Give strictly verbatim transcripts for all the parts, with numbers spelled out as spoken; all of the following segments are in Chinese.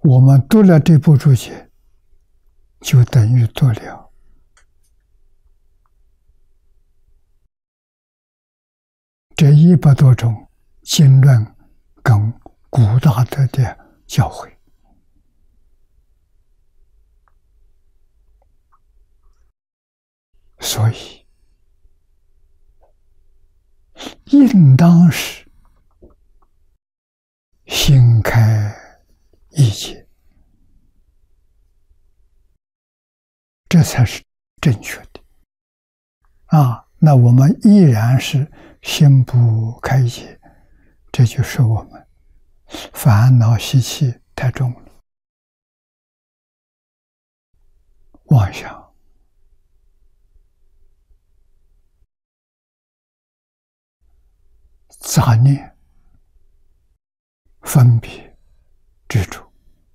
我们读了这部注解，就等于读了这一百多种经论跟古大德的教诲。所以应当是心开意解，这才是正确的啊！那我们依然是心不开解，这就是我们烦恼习气太重了，妄想、杂念、分别、执着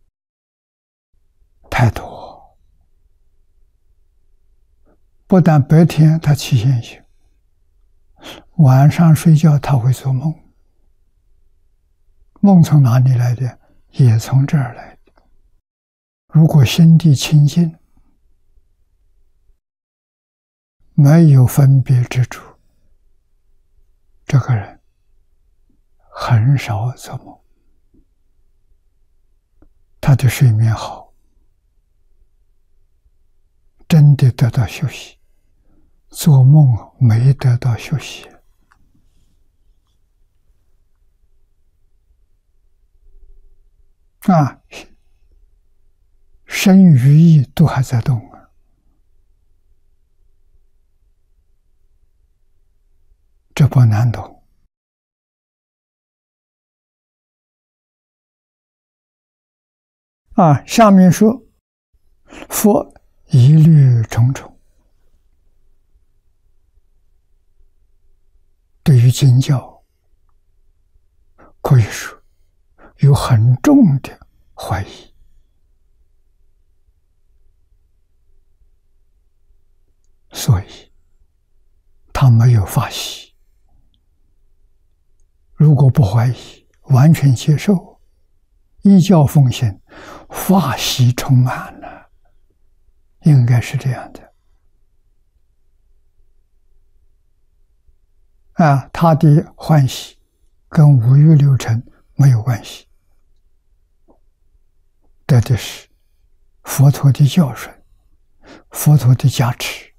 太多，不但白天他起现行，晚上睡觉他会做梦，梦从哪里来的？也从这儿来的。如果心地清净，没有分别执着，这个人很少做梦，他的睡眠好，真的得到休息。做梦没得到休息啊，身语意都还在动啊，这不难懂啊。下面说，佛疑虑重重。对于经教，可以说有很重的怀疑，所以他没有发喜。如果不怀疑，完全接受，依教奉行，法喜充满了，应该是这样的。啊，他的欢喜跟五欲六尘没有关系，得的是佛陀的教训，佛陀的加持。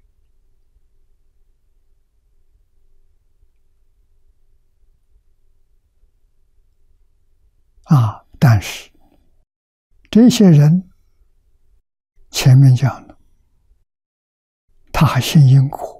啊，但是这些人前面讲了，他还信因果。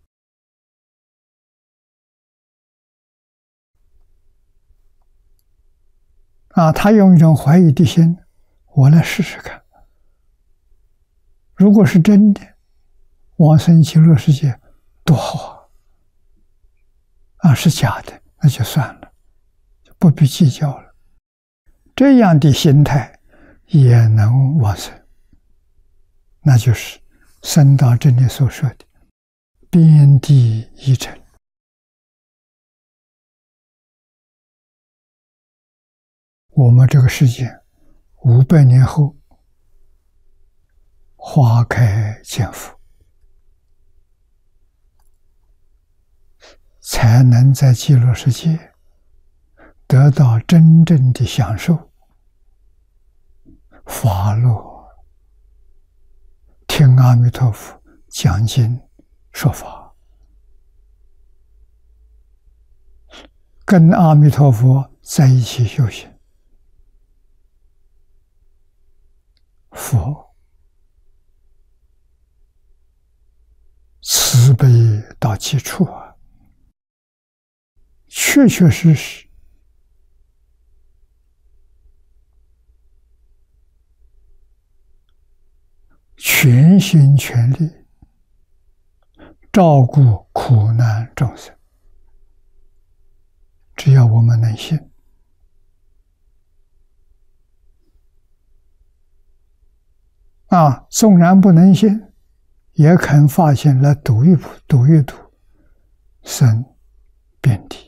啊，他用一种怀疑的心，我来试试看。如果是真的，往生极乐世界多好啊！啊，是假的，那就算了，就不必计较了。这样的心态也能往生，那就是僧道这里所说的边地一尘。我们这个世界五百年后花开见佛，才能在极乐世界得到真正的享受法乐，听阿弥陀佛讲经说法，跟阿弥陀佛在一起修行。佛慈悲到极处啊，确确实实全心全力照顾苦难众生。只要我们能信，啊，纵然不能信，也肯发心来读一读，读一读，生遍地。